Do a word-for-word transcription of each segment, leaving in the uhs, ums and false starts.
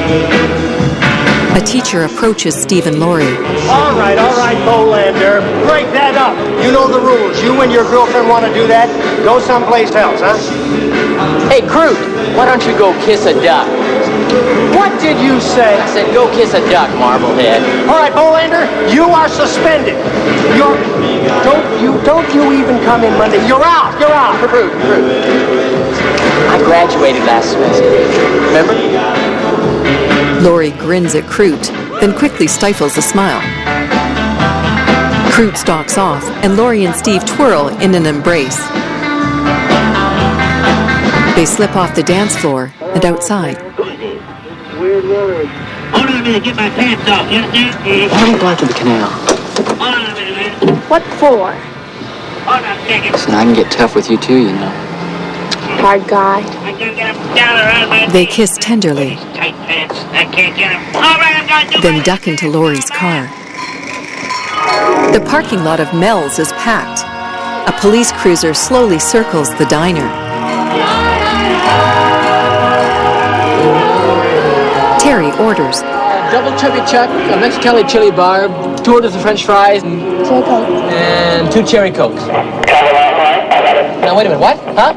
A teacher approaches Steve and Laurie. All right, all right, Bolander. Break that up. You know the rules. You and your girlfriend want to do that? Go someplace else, huh? Hey, Crute, why don't you go kiss a duck? What did you say? I said go kiss a duck, Marblehead. All right, Bolander, you are suspended. You're... Don't you, don't you even come in Monday. You're out, you're out. Crute, Crute. I graduated last semester. Remember? Laurie grins at Crute, then quickly stifles a smile. Crute stalks off, and Laurie and Steve twirl in an embrace. They slip off the dance floor and outside. Weird word. Hold on a minute, get my pants off. You understand? Why don't we go out to the canal? Hold on a minute, man. What for? Hold on a second. Listen, I can get tough with you too, you know. Hard guy. I can't get him down around my They kiss tenderly, tight pants. I can't get him. All right, I'm going to do then duck into Laurie's car. The parking lot of Mel's is packed. A police cruiser slowly circles the diner. Terry orders. Uh, double chubby chuck, a Mexicali chili barb, two orders of French fries, and, and two cherry cokes. Now wait a minute, what? Huh?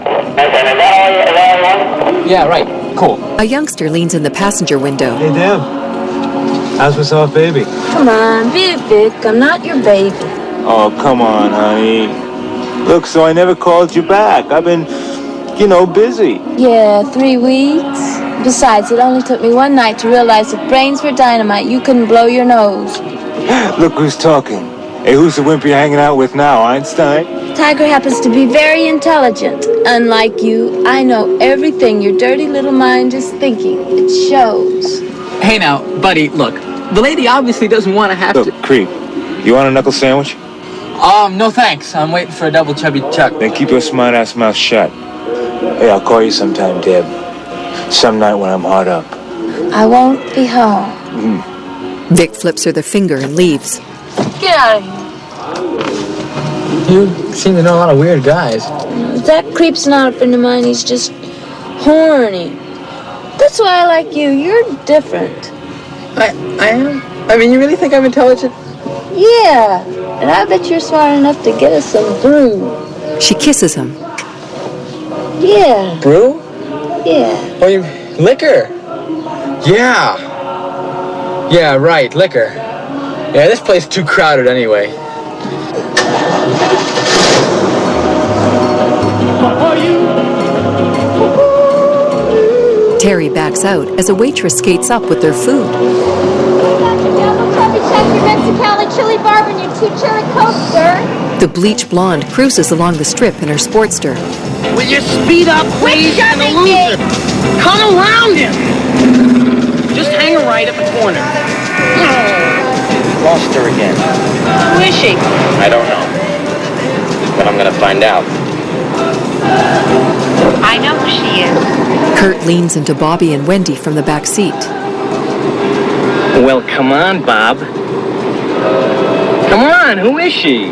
Yeah, right. Cool. A youngster leans in the passenger window. Hey, Deb. How's my soft baby? Come on, be it Vic. I'm not your baby. Oh, come on, honey. Look, so I never called you back. I've been, you know, busy. Yeah, three weeks. Besides, it only took me one night to realize if brains were dynamite, you couldn't blow your nose. Look who's talking. Hey, who's the wimp you're hanging out with now, Einstein? Tiger happens to be very intelligent. Unlike you, I know everything your dirty little mind is thinking. It shows. Hey now, buddy, look. The lady obviously doesn't want to have Look, to... creep, you want a knuckle sandwich? Um, no thanks. I'm waiting for a double chubby chuck. Then keep your smart-ass mouth shut. Hey, I'll call you sometime, Deb. Some night when I'm hard up. I won't be home. Mm. Vic flips her the finger and leaves. Get out of here. You seem to know a lot of weird guys. That creep's not a friend of mine. He's just horny. That's why I like you. You're different. I, I am? I mean, you really think I'm intelligent? Yeah. And I bet you're smart enough to get us some brew. She kisses him. Yeah. Brew? Yeah. Oh, you... liquor? Yeah. Yeah, right, liquor. Yeah, this place is too crowded anyway. Terry backs out as a waitress skates up with their food. Chili barb and your two cherry cokes, sir. The bleach blonde cruises along the strip in her Sportster. Will you speed up, please? Quit and lose it. Come around him. Just hang right at the corner. Lost her again. Who is she? I don't know. But I'm gonna find out. I know who she is. Kurt leans into Bobby and Wendy from the back seat. Well, come on, Bob. Come on, who is she?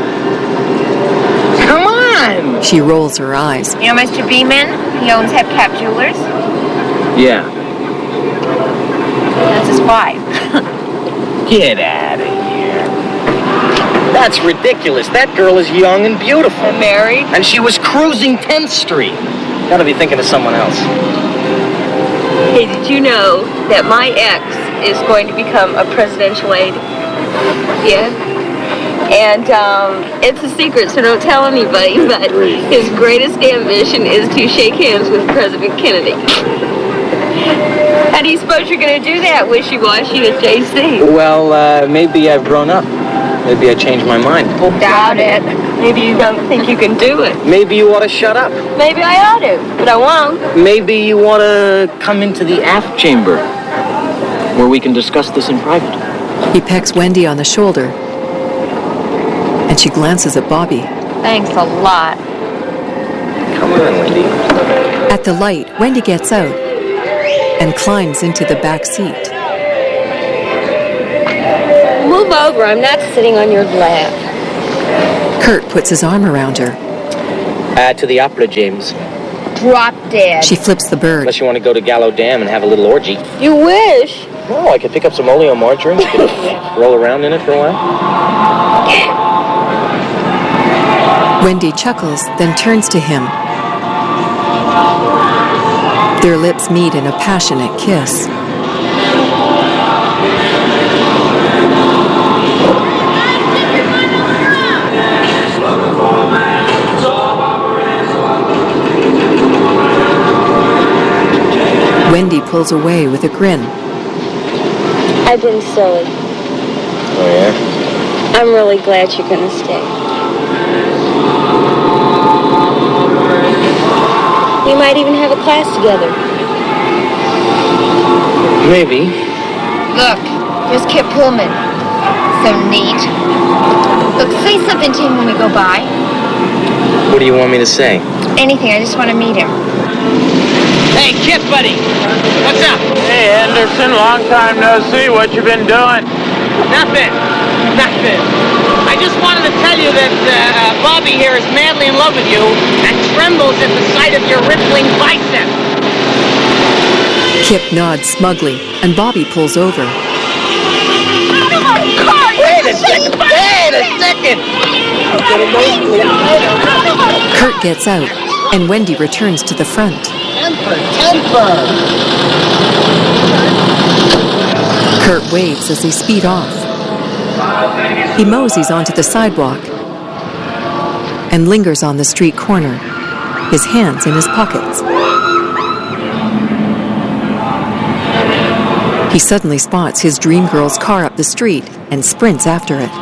Come on! She rolls her eyes. You know Mister Beeman? He owns Hepcap Jewelers. Yeah. That's his wife. Get out of here. That's ridiculous. That girl is young and beautiful. And married? And she was cruising tenth Street. Gotta be thinking of someone else. Hey, did you know that my ex is going to become a presidential aide? Yeah. And um, it's a secret, so don't tell anybody, but his greatest ambition is to shake hands with President Kennedy. How do you suppose you're going to do that, wishy-washy at J C? Well, uh, maybe I've grown up. Maybe I changed my mind. Well, doubt it. Maybe you don't think you can do it. Maybe you ought to shut up. Maybe I ought to, but I won't. Maybe you ought to come into the aft chamber, where we can discuss this in private. He pecks Wendy on the shoulder, and she glances at Bobby. Thanks a lot. Come on, Wendy. At the light, Wendy gets out and climbs into the back seat. Move over. I'm not sitting on your lap. Kurt puts his arm around her. Uh, to the opera, James. drop dead. She flips the bird. Unless you want to go to Gallo Dam and have a little orgy. You wish. Oh, I could pick up some oleo margarine. We could roll around in it for a while. Wendy chuckles, then turns to him. Their lips meet in a passionate kiss. Wendy pulls away with a grin. I've been silly. Oh, yeah? I'm really glad you're going to stay. We might even have a class together. Maybe. Look, there's Kip Pullman. So neat. Look, say something to him when we go by. What do you want me to say? Anything, I just want to meet him. Hey, Kip, buddy. What's up? Hey, Anderson, long time no see. What you been doing? Nothing. Nothing. I just wanted to tell you that uh, Bobby here is madly in love with you and trembles at the sight of your rippling bicep. Kip nods smugly, and Bobby pulls over. Wait a second. Wait a second. Kurt gets out, and Wendy returns to the front. Temper, temper. Kurt waves as they speed off. He moseys onto the sidewalk and lingers on the street corner, his hands in his pockets. He suddenly spots his dream girl's car up the street and sprints after it.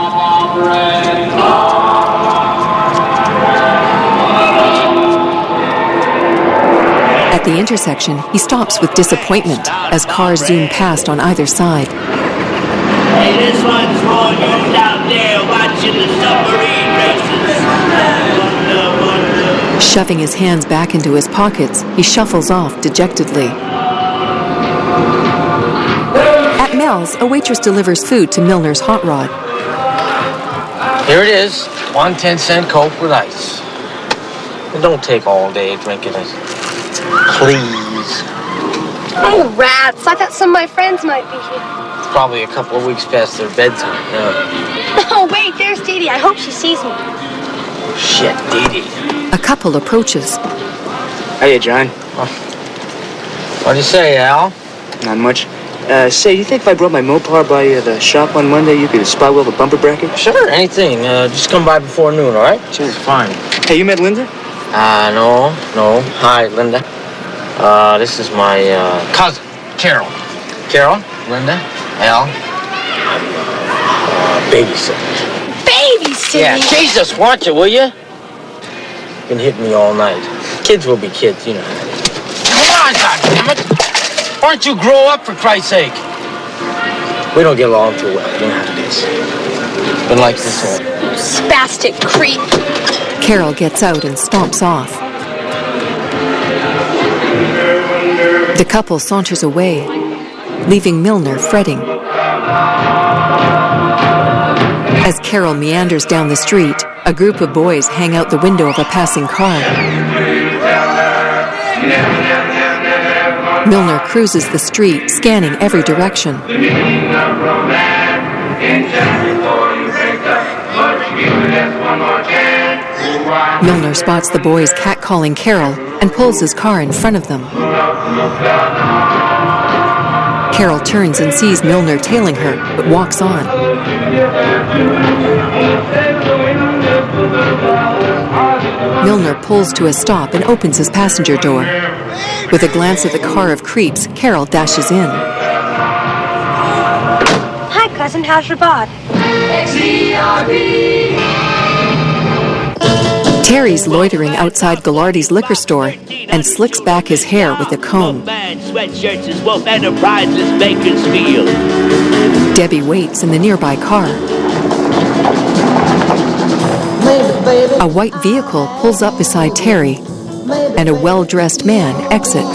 At the intersection, he stops with disappointment as cars zoom past on either side. Hey, this one's for you out there watching the submarine races. Shoving his hands back into his pockets, he shuffles off dejectedly. At Mel's, a waitress delivers food to Milner's hot rod. Here it is. One ten-cent Coke with ice. And don't take all day drinking it. Please. Oh, rats. I thought some of my friends might be here. It's probably a couple of weeks past their bedtime. Yeah. Oh, wait, there's Dee Dee. I hope she sees me. Shit, Dee Dee. A couple approaches. Hiya, John. Oh. What do you say, Al? Not much. Uh, say, you think if I brought my Mopar by uh, the shop on Monday, you could spot weld the bumper bracket? Sure, anything. Uh, just come by before noon, all right? Sure, fine. Hey, you met Linda? Uh, no, no. Hi, Linda. Uh, this is my, uh, cousin, Carol. Carol, Linda, Al. Uh, babysitter. Babysitter? Yeah, Jesus, watch it, will you? Been hitting me all night. Kids will be kids, you know how it is. Come on, goddammit! Why don't you grow up, for Christ's sake? We don't get along too well, you know how it is. It's been like this all. Spastic creep. Carol gets out and stomps off. The couple saunters away, leaving Milner fretting. As Carol meanders down the street, a group of boys hang out the window of a passing car. Milner cruises the street, scanning every direction. Milner spots the boys catcalling Carol and pulls his car in front of them. Carol turns and sees Milner tailing her, but walks on. Milner pulls to a stop and opens his passenger door. With a glance at the car of creeps, Carol dashes in. Hi, cousin. How's your bod? Terry's loitering outside Gallardi's liquor store and slicks back his hair with a comb. Sweatshirts is Wolf Enterprises Bakersfield. Debbie waits in the nearby car. A white vehicle pulls up beside Terry, and a well-dressed man exits.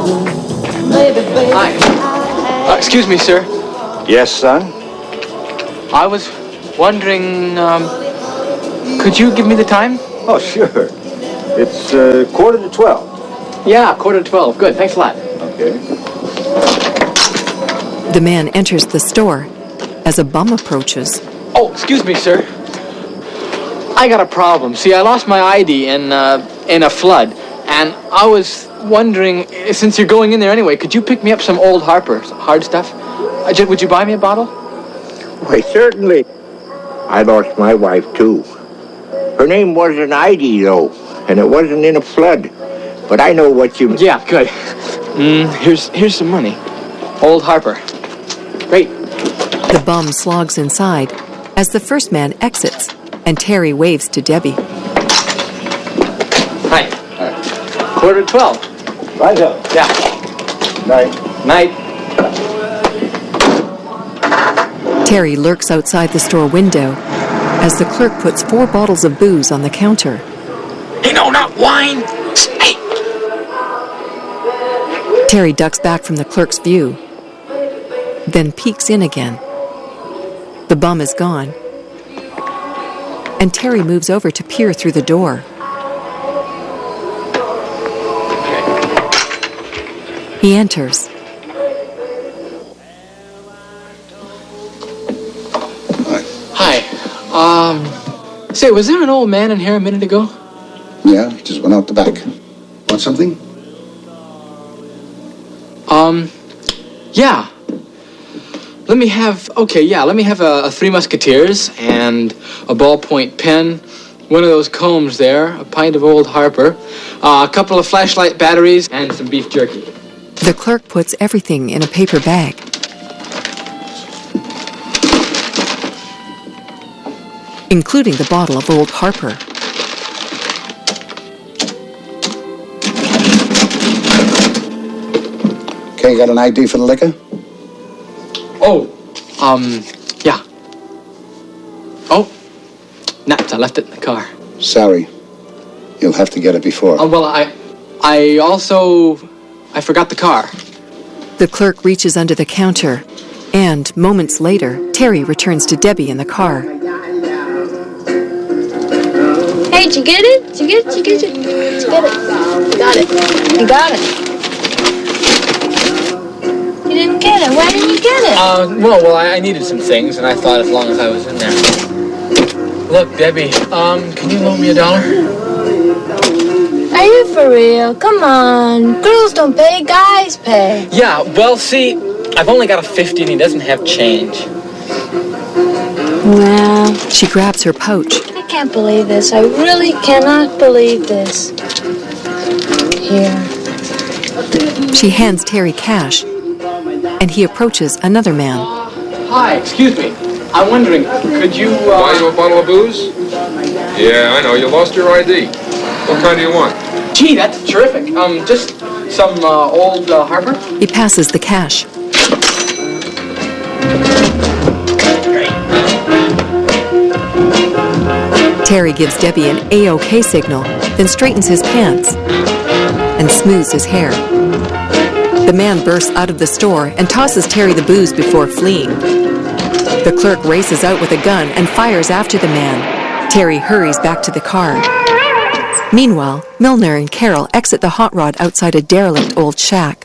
Hi. Uh, excuse me, sir. Yes, son? I was wondering, um, could you give me the time? Oh, sure. It's uh, quarter to twelve. Yeah, quarter to twelve. Good, thanks a lot. Okay. The man enters the store as a bum approaches. Oh, excuse me, sir. I got a problem. See, I lost my I D in, uh, in a flood, and I was wondering, since you're going in there anyway, could you pick me up some Old Harper, some hard stuff? Uh, j- would you buy me a bottle? Why, certainly. I lost my wife, too. Her name wasn't Heidi, though, and it wasn't in a flood. But I know what you... Yeah, good. Mm, here's, here's some money. Old Harper. Great. The bum slogs inside as the first man exits, and Terry waves to Debbie. Hi. Hi. Quarter to twelve. Right up. Yeah. Night. Night. Terry lurks outside the store window as the clerk puts four bottles of booze on the counter. Hey, no, not wine. Hey. Terry ducks back from the clerk's view, then peeks in again. The bum is gone, and Terry moves over to peer through the door. He enters. Hi. Um, say, was there an old man in here a minute ago? Yeah, he just went out the back. Want something? Um, yeah. Let me have, okay, yeah, let me have a, a Three Musketeers and a ballpoint pen, one of those combs there, a pint of Old Harper, uh, a couple of flashlight batteries, and some beef jerky. The clerk puts everything in a paper bag. Including the bottle of Old Harper. Okay, got an I D for the liquor? Oh, um, yeah. Oh, nuts, I left it in the car. Sorry. You'll have to get it before. Oh, well, I, I also, I forgot the car. The clerk reaches under the counter, and moments later, Terry returns to Debbie in the car. Hey, did you get it? Did you get it? Did you get it? Did you get it? You got it. You got it. You didn't get it. Why didn't you get it? Uh, well, well, I, I needed some things, and I thought as long as I was in there. Look, Debbie, um, can you loan me a dollar? Are you for real? Come on. Girls don't pay, guys pay. Yeah, well, see, I've only got a fifty, and he doesn't have change. Well, she grabs her pouch. I can't believe this. I really cannot believe this. Here. She hands Terry cash, and he approaches another man. Hi, excuse me. I'm wondering, could you, uh... Buy you a bottle of booze? Yeah, I know. You lost your I D. What kind do you want? Gee, that's terrific. Um, just some uh, old uh, Harper? He passes the cash. Terry gives Debbie an A-OK signal, then straightens his pants and smooths his hair. The man bursts out of the store and tosses Terry the booze before fleeing. The clerk races out with a gun and fires after the man. Terry hurries back to the car. Meanwhile, Milner and Carol exit the hot rod outside a derelict old shack.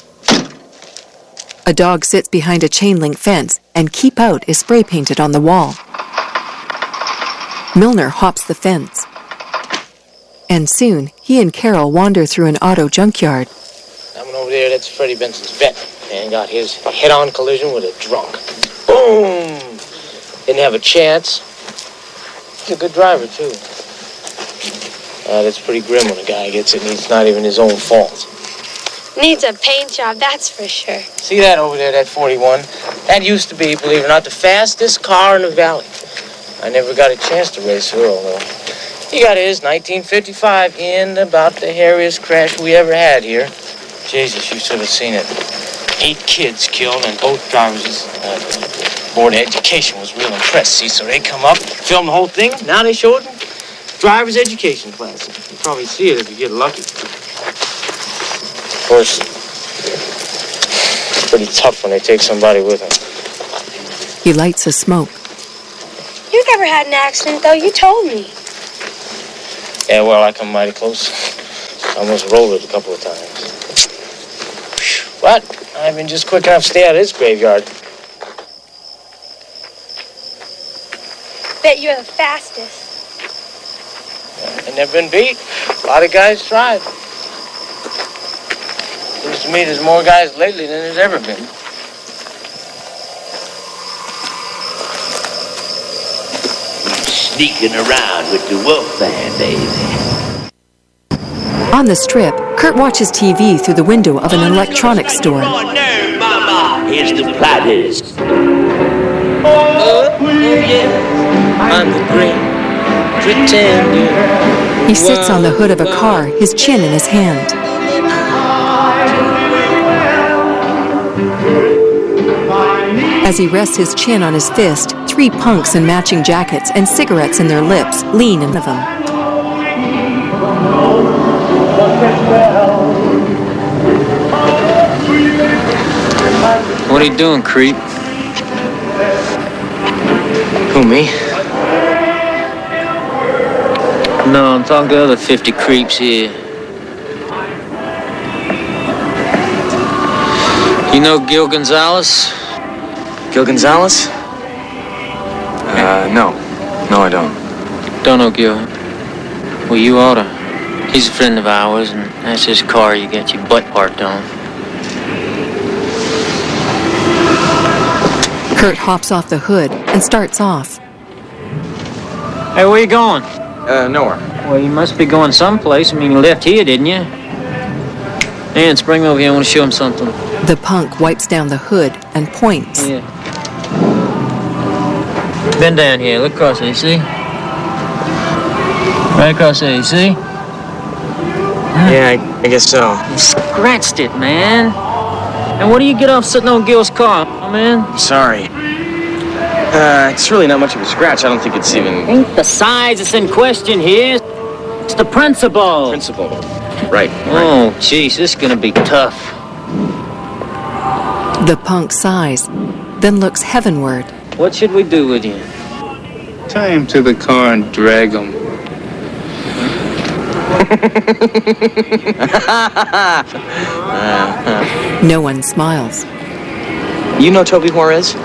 A dog sits behind a chain-link fence, and "Keep Out" is spray-painted on the wall. Milner hops the fence. And soon, he and Carol wander through an auto junkyard. That one over there, that's Freddie Benson's vet. Man got his head-on collision with a drunk. Boom! Didn't have a chance. He's a good driver, too. Uh, that's pretty grim when a guy gets it and it's not even his own fault. Needs a paint job, that's for sure. See that over there, that forty-one? That used to be, believe it or not, the fastest car in the valley. I never got a chance to race her, although he got his nineteen fifty-five in about the hairiest crash we ever had here. Jesus, you should have seen it. Eight kids killed and both drivers. Uh, Board of Education was real impressed, see, so they come up, film the whole thing. Now they show it in driver's education class. You'll probably see it if you get lucky. Of course, it's pretty tough when they take somebody with them. He lights a smoke. You never had an accident, though. You told me. Yeah, well, I come mighty close. Almost rolled it a couple of times. But I've been just quick enough to stay out of this graveyard. Bet you're the fastest. I've never been beat. A lot of guys tried. Seems to me there's more guys lately than there's ever been. Sneaking around with the Wolfman, baby. On the strip, Kurt watches T V through the window of an electronics store. Oh, no, Mama. Here's the platters. Oh, oh yeah. I'm the great pretender. He sits on the hood of a car, his chin in his hand. As he rests his chin on his fist, three punks in matching jackets and cigarettes in their lips lean into them. What are you doing, creep? Who, me? No, I'm talking to the other fifty creeps here. You know Gil Gonzalez? Gil Gonzalez? Uh, no. No, I don't. Don't know Gil. Well, you oughta. He's a friend of ours, and that's his car you get your butt parked on. Kurt hops off the hood and starts off. Hey, where you going? Uh, nowhere. Well, you must be going someplace. I mean, you left here, didn't you? And spring over here, I want to show him something. The punk wipes down the hood and points. Yeah. Bend down here. Look across there, you see? Right across there, you see? Yeah, I, I guess so. You scratched it, man. And what do you get off sitting on Gil's car, man? Sorry. Uh, it's really not much of a scratch. I don't think it's even... Ain't the size that's in question here. It's the principle. Principle. Right. Oh, jeez, this is gonna be tough. The punk sighs, then looks heavenward. What should we do with you? Tie him to the car and drag him. No one smiles. You know Toby Juarez?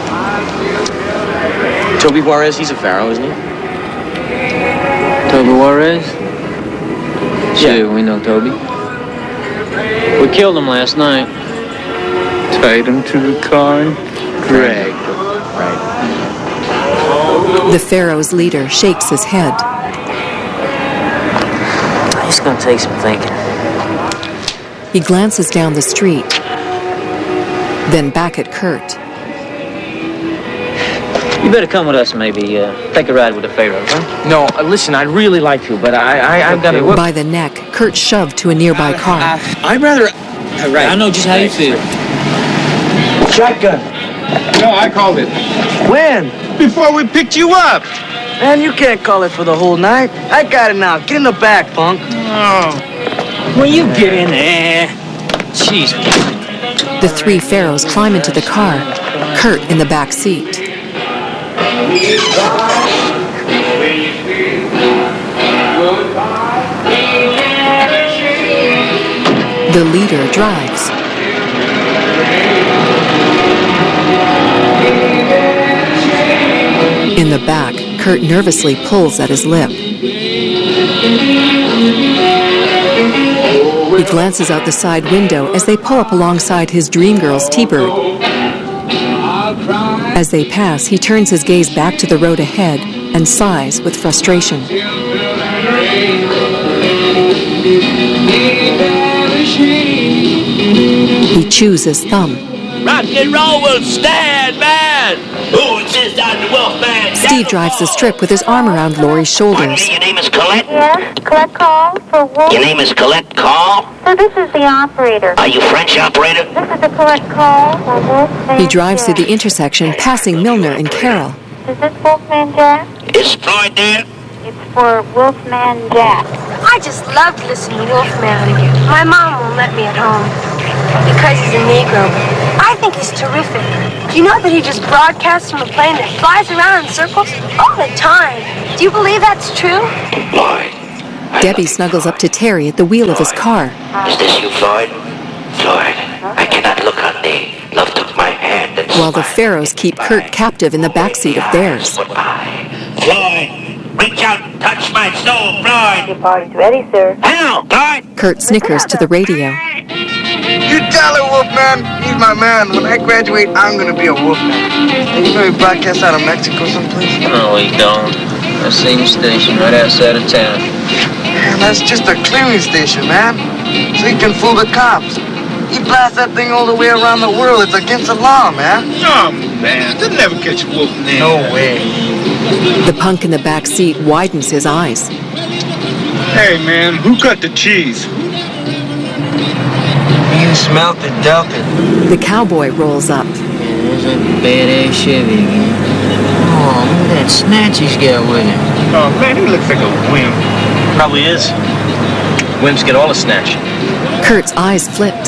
Toby Juarez, he's a pharaoh, isn't he? Toby Juarez? Sure, yeah. We know Toby. We killed him last night. Tied him to the car and dragged him. Right. The pharaoh's leader shakes his head. It's gonna take some thinking. He glances down the street, then back at Kurt. You better come with us, maybe. Uh, take a ride with the pharaoh, huh? No, uh, listen, I'd really like to, but I, I, I've got to... By the neck, Kurt shoved to a nearby car. Uh, I'd rather... Uh, right. I know just how you feel. Shotgun. No, I called it. When? Before we picked you up. Man, you can't call it for the whole night. I got it now. Get in the back, punk. Oh. Well, you get in there. Jeez. The three pharaohs climb into the car, Kurt in the back seat. The leader drives. In the back, Kurt nervously pulls at his lip. He glances out the side window as they pull up alongside his dream girl's T-Bird. As they pass, he turns his gaze back to the road ahead and sighs with frustration. He chews his thumb. Rock and roll will stand, man! Who insists on the Wolfman? Steve drives the strip with his arm around Laurie's shoulders. Your name is Colette? Yes, Colette Call for Wolf. Your name is Colette Call? So this is the operator. Are you French operator? This is the Colette Call for Wolfman. He drives through the intersection, passing Milner and Carol. Is this Wolfman Jack? Is Floyd there? It's for Wolfman Jack. I just love to listen to Wolfman. My mom won't let me at home because he's a Negro. I think he's terrific. Do you know that he just broadcasts from a plane that flies around in circles all the time? Do you believe that's true? Boy, I Debbie snuggles up to Terry at the wheel of his car. Is this you, Floyd? Floyd, I cannot look on thee. Love took my hand and While the Pharaohs keep Kurt captive in the backseat of theirs. Floyd, reach out and touch my soul, Floyd. Your party's ready, sir. Hell, Floyd! Kurt snickers to the radio. You tell her, Wolfman. He's my man. When I graduate, I'm gonna be a Wolfman. And you know he broadcasts out of Mexico someplace? No, we don't. The same station right outside of town. Man, that's just a clearing station, man. So he can fool the cops. He blasts that thing all the way around the world. It's against the law, man. No, man. They'll never catch a Wolfman. No way. The punk in the back seat widens his eyes. Hey, man, who cut the cheese? You smelt it, dealt it. The cowboy rolls up. There's a badass Chevy again. Oh, look at that snatch he's got with him. Oh, man, he looks like a wimp. Probably is. Wimps get all the snatch. Kurt's eyes flipped.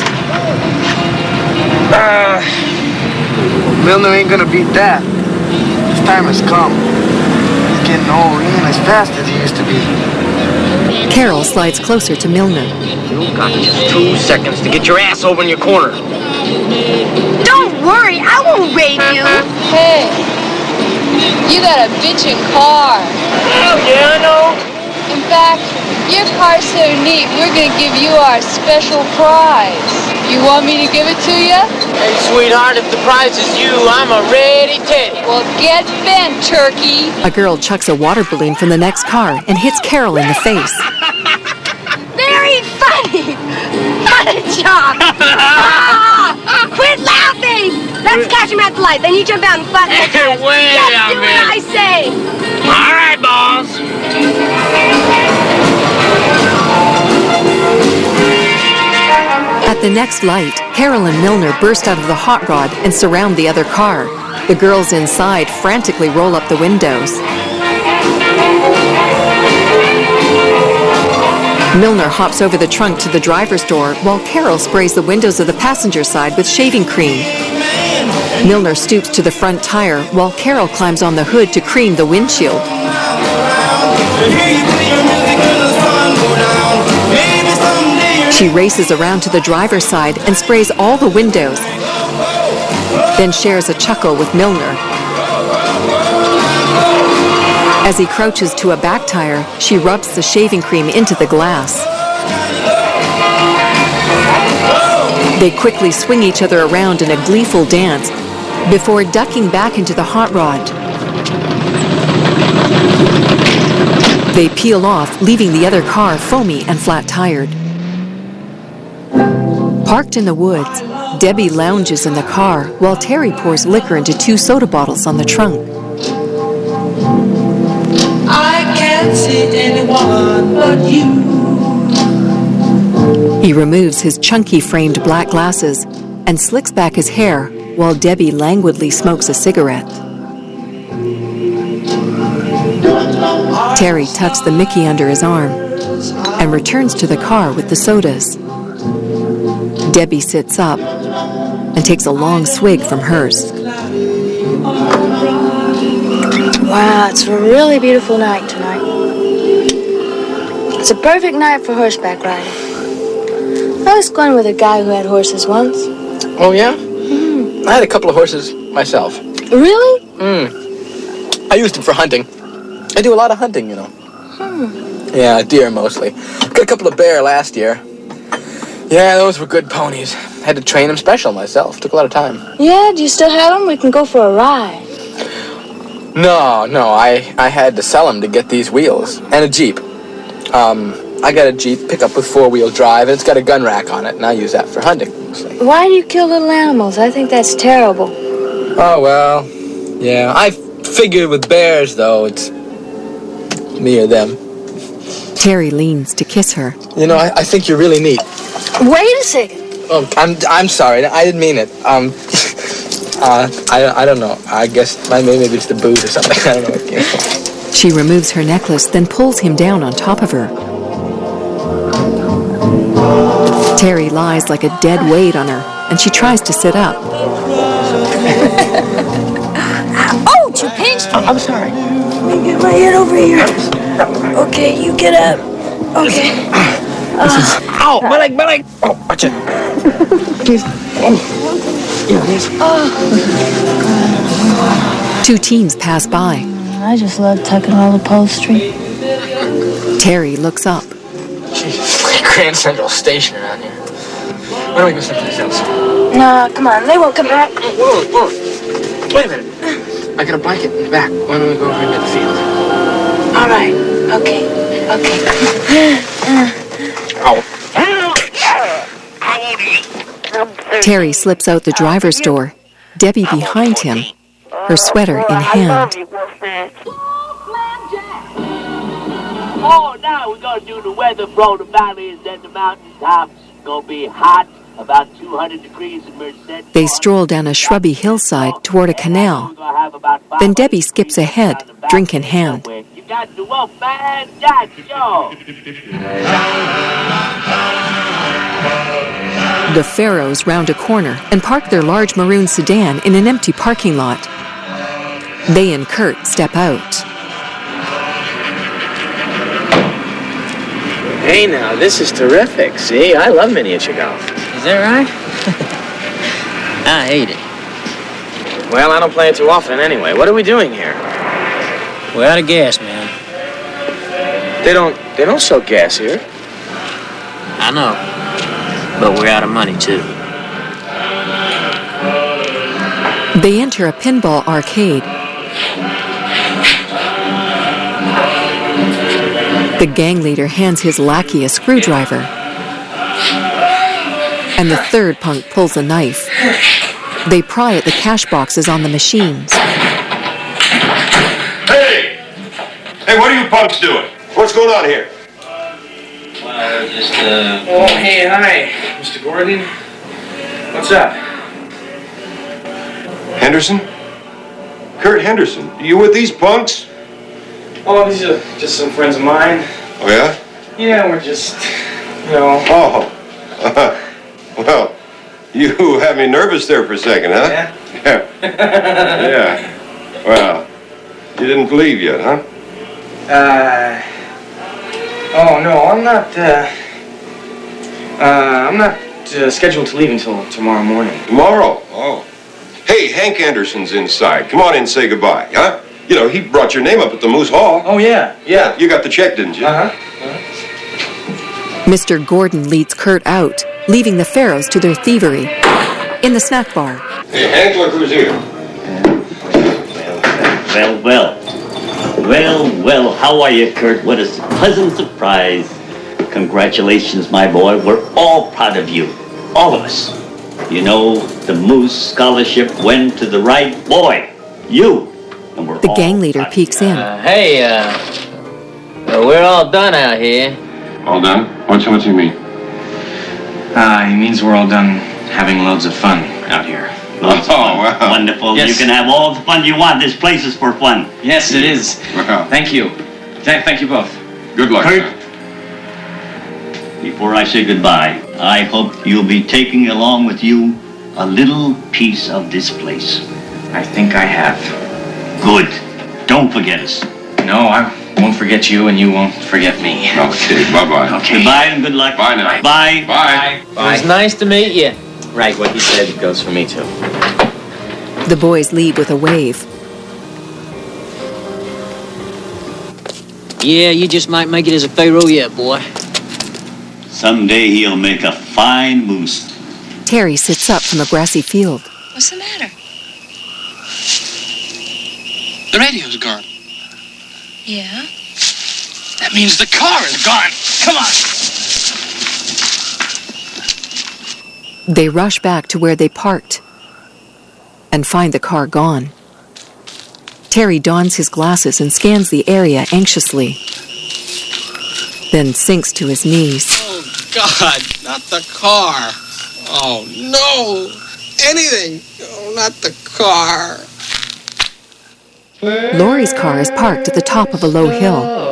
Uh, Milner ain't gonna beat that. His time has come. He's getting old. He ain't as fast as he used to be. Carol slides closer to Milner. You've got just two seconds to get your ass over in your corner. Don't worry, I won't rape you. Hey, you got a bitchin' car. Oh, yeah, I know. In fact, your car's so neat, we're gonna give you our special prize. You want me to give it to you? Hey, sweetheart, if the prize is you, I'm a ready teddy. Well, get bent, turkey. A girl chucks a water balloon from the next car and hits Carol in the face. Very funny. What a job. Ah, quit laughing. Let's catch him at the light. Then you jump out and flatten the tires. Wait Just a do what minute. I say. All right, boss. At the next light, Carol and Milner burst out of the hot rod and surround the other car. The girls inside frantically roll up the windows. Milner hops over the trunk to the driver's door while Carol sprays the windows of the passenger side with shaving cream. Milner stoops to the front tire while Carol climbs on the hood to cream the windshield. She races around to the driver's side and sprays all the windows, then shares a chuckle with Milner. As he crouches to a back tire, she rubs the shaving cream into the glass. They quickly swing each other around in a gleeful dance before ducking back into the hot rod. They peel off, leaving the other car foamy and flat-tired. Parked in the woods, Debbie lounges in the car while Terry pours liquor into two soda bottles on the trunk. I can't see anyone but you. He removes his chunky framed black glasses and slicks back his hair while Debbie languidly smokes a cigarette. Terry tucks the Mickey under his arm and returns to the car with the sodas. Debbie sits up and takes a long swig from hers. Wow, it's a really beautiful night tonight. It's a perfect night for horseback riding. I was going with a guy who had horses once. Oh, yeah? Mm. I had a couple of horses myself. Really? Mm. I used them for hunting. I do a lot of hunting, you know. Hmm. Yeah, deer mostly. Got a couple of bear last year. Yeah, those were good ponies. Had to train them special myself. Took a lot of time. Yeah, do you still have them? We can go for a ride. No, no, I, I had to sell them to get these wheels. And a Jeep. Um, I got a Jeep pickup with four-wheel drive, and it's got a gun rack on it, and I use that for hunting mostly. Why do you kill little animals? I think that's terrible. Oh, well, yeah. I figured with bears, though, it's me or them. Terry leans to kiss her. You know, I, I think you're really neat. Wait a second. Oh, I'm I'm sorry. I didn't mean it. Um, uh, I I don't know. I guess maybe maybe it's the booze or something. I don't know what came from. She removes her necklace, then pulls him down on top of her. Terry lies like a dead weight on her, and she tries to sit up. Oh, you pinched me. I'm sorry. Let me get my head over here. Okay, you get up. Okay. Uh, Ow! My leg, my leg! Oh, watch it. Please. Oh. Yeah, please. Oh. Two teams pass by. I just love tucking all upholstery. Terry looks up. Jeez, Grand Central Station around here. Why don't we go someplace else? No, come on. They won't come back. Whoa, whoa. Wait a minute. I got a blanket in the back. Why don't we go over into the field? All right. Okay. Okay. Ow. Terry slips out the driver's door, Debbie behind him, her sweater in hand. Oh, now we're going to do the weather from the valleys and the mountaintops. It's going to be hot, about two hundred degrees in Merced. They stroll down a shrubby hillside toward a canal. Then Debbie skips ahead, drink in hand. You got the Wolfman Jack Show. The Pharaohs round a corner and park their large maroon sedan in an empty parking lot. They and Kurt step out. Hey now, this is terrific. See, I love miniature golf. Is that right? I hate it. Well, I don't play it too often anyway. What are we doing here? We're out of gas, man. They don't, they don't sell gas here. I know. But we're out of money, too. They enter a pinball arcade. The gang leader hands his lackey a screwdriver. And the third punk pulls a knife. They pry at the cash boxes on the machines. Hey! Hey, what are you punks doing? What's going on here? Well, just, uh... Oh, hey, hi, Mister Gordon. What's up? Henderson? Kurt Henderson, you with these punks? Oh, these are just some friends of mine. Oh, yeah? Yeah, we're just, you know... Oh. Uh, well, you had me nervous there for a second, huh? Yeah? Yeah. Yeah. Well, you didn't believe yet, huh? Uh... Oh, no, I'm not, uh... Uh, I'm not uh, scheduled to leave until tomorrow morning. Tomorrow? Oh. Hey, Hank Anderson's inside. Come on in and say goodbye, huh? You know, he brought your name up at the Moose Hall. Oh, yeah, yeah. You got the check, didn't you? Uh-huh. uh-huh. Mister Gordon leads Kurt out, leaving the Pharaohs to their thievery. In the snack bar. Hey, Hank, look who's here. Well, well. Well, well, how are you, Kurt? What a pleasant surprise. Congratulations, my boy. We're all proud of you. All of us. You know, the Moose Scholarship went to the right boy. You. And we're the all gang leader peeks in. Uh, hey, uh, uh, we're all done out here. All done? What's, what's he mean? Uh, he means we're all done having loads of fun out here. Loads oh, of fun. wow. Wonderful. Yes. You can have all the fun you want. This place is for fun. Yes, it is. Wow. Thank you. Th- thank you both. Good luck, Kurt, son. before I say goodbye, I hope you'll be taking along with you a little piece of this place. I think I have. Good. Don't forget us. No, I won't forget you, and you won't forget me. Okay, bye-bye. Okay. Goodbye and good luck. Bye now. Bye. Bye. It was nice to meet you. Right, what he said goes for me, too. The boys leave with a wave. Yeah, you just might make it as a Pharaoh yet, boy. Someday he'll make a fine moose. Terry sits up from a grassy field. What's the matter? The radio's gone. Yeah? That means the car is gone. Come on. They rush back to where they parked and find the car gone. Terry dons his glasses and scans the area anxiously, then sinks to his knees. Oh, God, not the car. Oh, no. Anything. Oh, not the car. Laurie's car is parked at the top of a low hill.